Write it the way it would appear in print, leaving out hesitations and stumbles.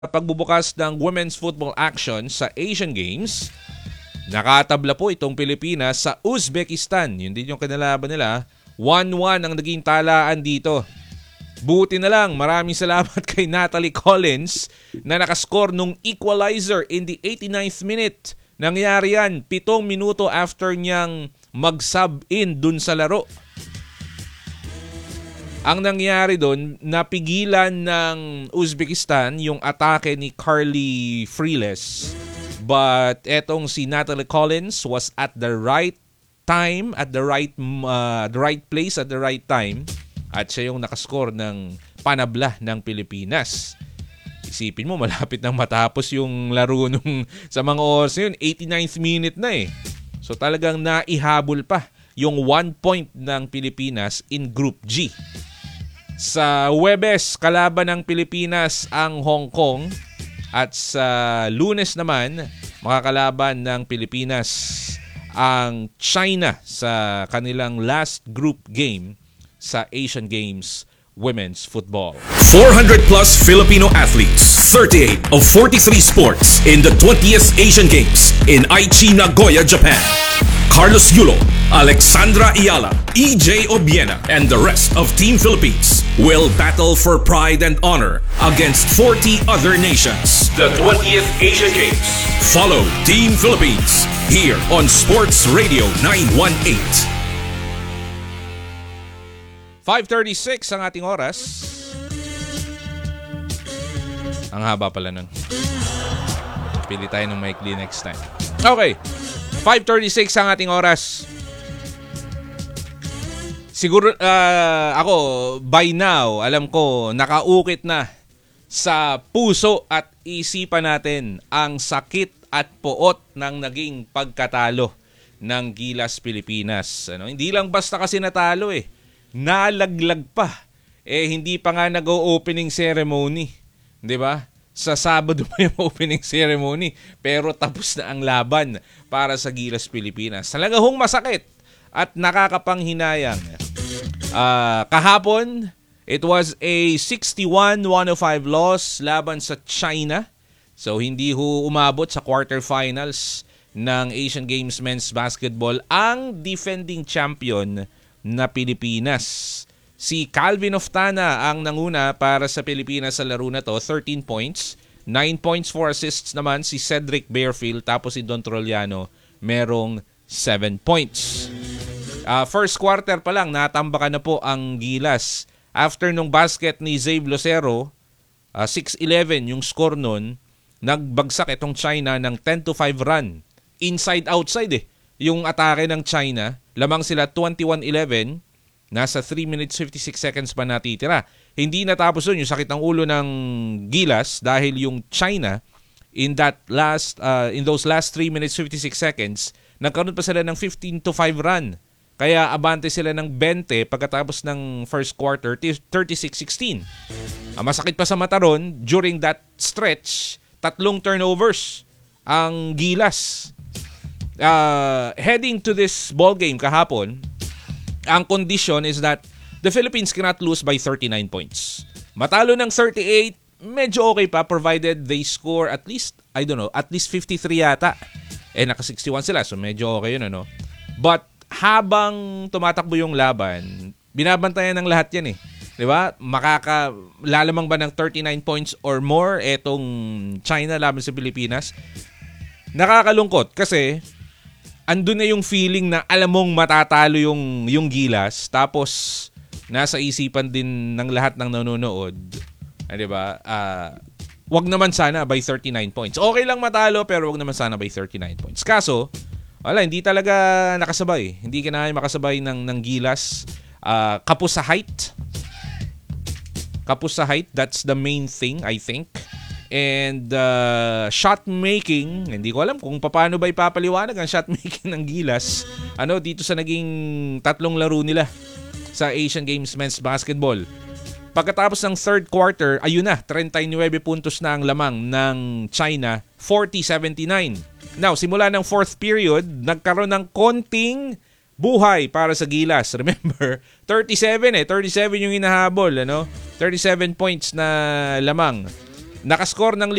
Pagbubukas ng women's football action sa Asian Games, nakatabla po itong Pilipinas sa Uzbekistan. Yun din yung kinalaban nila. 1-1 ang naging talaan dito. Buti na lang, maraming salamat kay Natalie Collins na nakascore nung equalizer in the 89th minute. Nangyari yan 7 minuto after niyang mag-sub-in dun sa laro. Ang nangyari doon, napigilan ng Uzbekistan yung atake ni Carly Freeles. But etong si Natalie Collins was at the right time, at the right place at the right time. At siya yung nakascore ng panabla ng Pilipinas. Isipin mo, malapit nang matapos yung laro nung sa mga oras yun. 89th minute na eh. So talagang naihabol pa yung 1 point ng Pilipinas in Group G. Sa Huwebes, kalaban ng Pilipinas ang Hong Kong. At sa Lunes naman, makakalaban ng Pilipinas ang China sa kanilang last group game sa Asian Games Women's Football. 400 plus Filipino athletes, 38 of 43 sports in the 20th Asian Games in Aichi, Nagoya, Japan. Carlos Yulo, Alexandra Ayala, EJ Obiena, and the rest of Team Philippines will battle for pride and honor against 40 other nations. The 20th Asian Games. Follow Team Philippines here on Sports Radio 918. 5:36 ang ating oras. Ang haba pala nun. Pili tayo ng maikli next time. Okay. 5:36 ang ating oras. Siguro ako by now, alam ko nakaukit na sa puso at isipan natin ang sakit at poot ng naging pagkatalo ng Gilas Pilipinas. Hindi lang basta kasi natalo eh. Nalaglag pa. Hindi pa nga nag-opening ceremony. 'Di ba? Sa Sabado pa yung opening ceremony. Pero tapos na ang laban para sa Gilas Pilipinas. Talaga hong masakit at nakakapanghinayang. Kahapon, it was a 61-105 loss laban sa China. So hindi ho umabot sa quarterfinals ng Asian Games Men's Basketball ang defending champion na Pilipinas. Si Calvin Oftana ang nanguna para sa Pilipinas sa laro na to, 13 points. 9 points, 4 assists naman si Cedric Bearfield, tapos si Don Troliano merong 7 points. First quarter pa lang, natambakan na po ang Gilas. After nung basket ni Zave Lucero, 6-11 yung score nun, nagbagsak itong China ng 10-5 run. Inside-outside yung atake ng China. Lamang sila 21-11. Nasa 3 minutes 56 seconds pa natitira. Hindi natapos yun yung sakit ng ulo ng Gilas dahil yung China in those last 3 minutes 56 seconds, nagkaroon pa sila ng 15-5 run. Kaya abante sila ng 20 pagkatapos ng first quarter, 36-16. Masakit pa sa mata ron, during that stretch, 3 turnovers ang Gilas. Heading to this ball game kahapon, ang condition is that the Philippines cannot lose by 39 points. Matalo ng 38, medyo okay pa provided they score at least 53 yata. Naka 61 sila, so medyo okay yun, But habang tumatakbo yung laban, binabantayan ng lahat yan eh. 'Di ba? Lalamang ba ng 39 points or more etong China laban sa Pilipinas? Nakakalungkot kasi andun na yung feeling na alam mong matatalo yung Gilas, tapos nasa isipan din ng lahat ng nanonood, 'di ba? Wag naman sana by 39 points. Okay lang matalo pero wag naman sana by 39 points. Kaso, hindi talaga nakasabay. Hindi kinaya makasabay ng Gilas. Kapos sa height. That's the main thing, I think. And shot making, hindi ko alam kung paano ba ipapaliwanag ang shot making ng Gilas dito sa naging 3 laro nila sa Asian Games Men's Basketball. Pagkatapos ng third quarter, ayun na, 39 puntos na ang lamang ng China, 40-79. Now, simula ng fourth period, nagkaroon ng konting buhay para sa Gilas. Remember, 37 yung hinahabol, 37 points na lamang. Nakascore ng